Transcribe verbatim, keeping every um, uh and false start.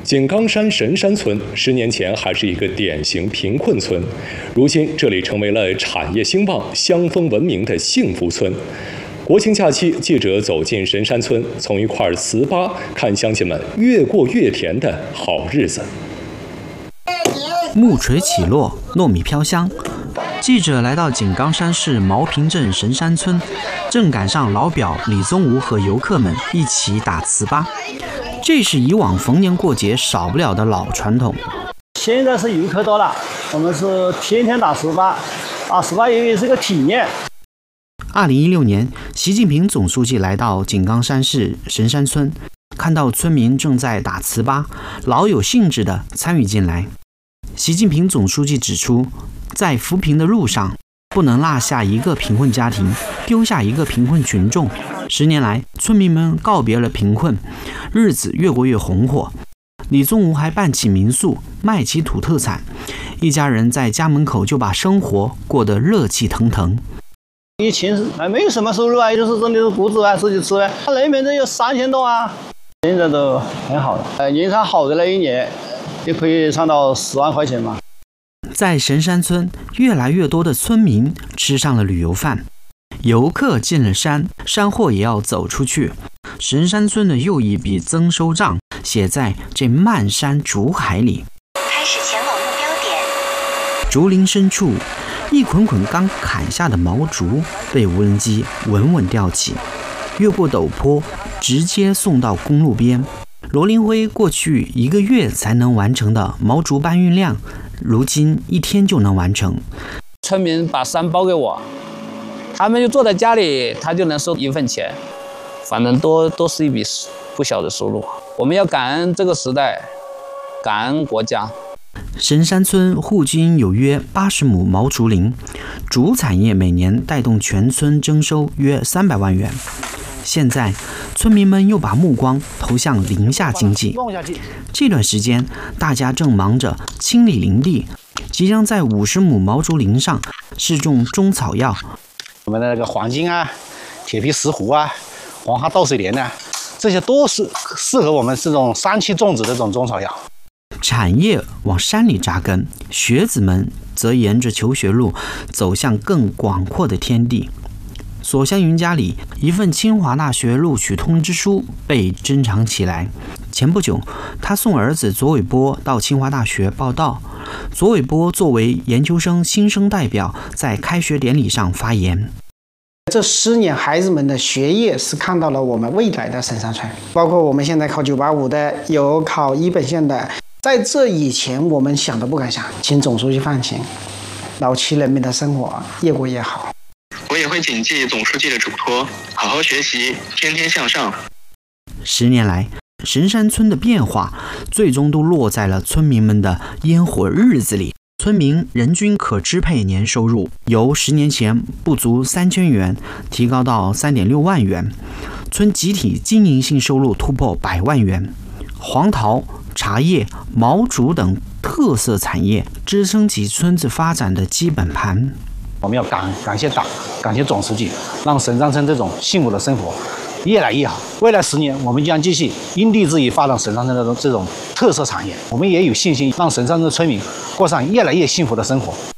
井冈山神山村十年前还是一个典型贫困村，如今这里成为了产业兴旺、乡风闻名的幸福村。国庆假期，记者走进神山村，从一块糍粑看乡亲们越过越甜的好日子。 木锤起落，糯米飘香。记者来到井冈山市毛坪镇神山村，正赶上老表李宗吾和游客们一起打糍粑。这是以往逢年过节少不了的老传统。 现在是游客多了，我们是天天打糍粑，打糍粑也是个体验。 二零一六年，习近平总书记来到井冈山市神山村，看到村民正在打糍粑，老有兴致地参与进来。习近平总书记指出，在扶贫的路上，不能落下一个贫困家庭，丢下一个贫困群众。十年来，村民们告别了贫困，日子越过越红火。李宗吾还办起民宿，卖起土特产，一家人在家门口就把生活过得热气腾腾。 以前还没有什么收入啊，就是真的是谷子啊，自己吃啊。那边都有三千多啊，现在都很好了。呃，年产好的那一年，也可以赚到十万块钱嘛。 在神山村，越来越多的村民吃上了旅游饭。游客进了山，山货也要走出去。神山村的又一笔增收账写在这漫山竹海里。 开始前往目标点。 竹林深处，一捆捆刚砍下的毛竹被无人机稳稳吊起，越过陡坡，直接送到公路边。罗林辉过去一个月才能完成的毛竹搬运量，如今一天就能完成。 村民把山包给我，他们就坐在家里，他就能收一份钱，反正都都是一笔不小的收入。我们要感恩这个时代，感恩国家。 神山村户均有约八十亩毛竹林，竹产业每年带动全村征收约三百万元。现在，村民们又把目光投向林下经济。这段时间，大家正忙着清理林地，即将在五十亩毛竹林上试种中草药。 我们的那个黄金啊、铁皮石斛啊、黄花稻水莲啊，这些都是适合我们这种山区种植的这种中草药。 产业往山里扎根，学子们则沿着求学路走向更广阔的天地。所向云家里，一份清华大学录取通知书被珍藏起来。前不久，他送儿子左伟波到清华大学报到。左伟波作为研究生新生代表，在开学典礼上发言。 这十年，孩子们的学业是看到了我们未来的神山村，包括我们现在考九八五的，有考一本线的。在这以前，我们想都不敢想，请总书记放心，老七人民的生活越过越好。 我也会谨记总书记的嘱托，好好学习，天天向上。 十年来，神山村的变化最终都落在了村民们的烟火日子里。村民人均可支配年收入由十年前不足三千元提高到三点六万元，村集体经营性收入突破百万元。黄桃、茶叶、毛竹等特色产业支撑起村子发展的基本盘。 我们要感感谢党，感谢总书记，让神山村这种幸福的生活越来越好。未来十年，我们将继续因地制宜发展神山村的这种特色产业。我们也有信心让神山村的村民过上越来越幸福的生活。